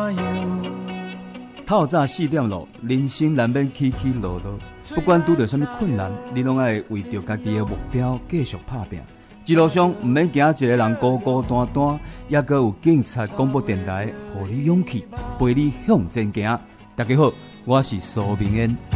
透早4点咯，人生难免起起落落，不管拄到什么困难，你拢爱为着家己的目标继续打拼。一路上唔免惊一个人孤孤单单，也阁有警察广播电台，互你勇气，陪你向前行。大家好，我是苏明恩。